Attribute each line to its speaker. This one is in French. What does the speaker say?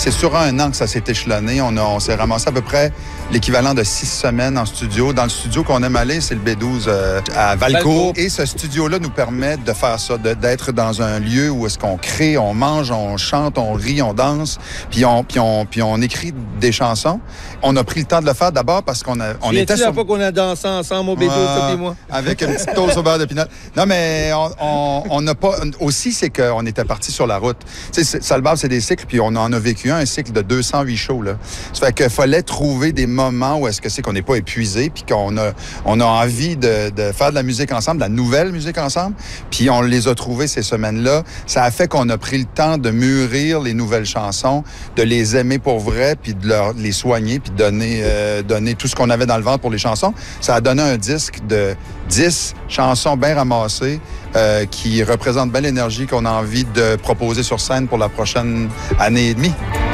Speaker 1: c'est sur un an que ça s'est échelonné. On s'est ramassé à peu près l'équivalent de 6 semaines en studio. Dans le studio qu'on aime aller, c'est le B12 à Valcourt. Et ce studio-là nous permet de faire ça, d'être dans un lieu où est-ce qu'on crée, on mange, on chante, on rit, on danse, puis on écrit des chansons. On a pris le temps de le faire d'abord parce on était sur...
Speaker 2: la fois qu'on a dansé ensemble au B12, toi et moi?
Speaker 1: Avec une petite toast au beurre de pinot. Non, mais on n'a pas... Aussi, c'est qu'on était parti sur la route. Tu sais, Salbab, c'est des cycles, puis on en a vécu un cycle de 208 shows, là. Ça fait qu'il fallait trouver des moments où est-ce que c'est qu'on n'est pas épuisé, puis qu'on a envie de faire de la musique ensemble, de la nouvelle musique ensemble, puis on les a trouvés ces semaines-là. Ça a fait qu'on a pris le temps de mûrir les nouvelles chansons, de les aimer pour vrai, puis de les soigner, puis de donner tout ce qu'on avait dans le ventre pour les chansons. Ça a donné un disque de 10 chansons bien ramassées qui représentent bien l'énergie qu'on a envie de proposer sur scène pour la prochaine année et demie.